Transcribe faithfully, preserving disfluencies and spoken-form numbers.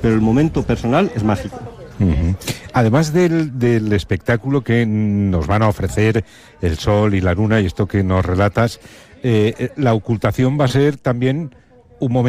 pero el momento personal es mágico. Uh-huh. Además del, del espectáculo que nos van a ofrecer el sol y la luna y esto que nos relatas, eh, la ocultación va a ser también un momento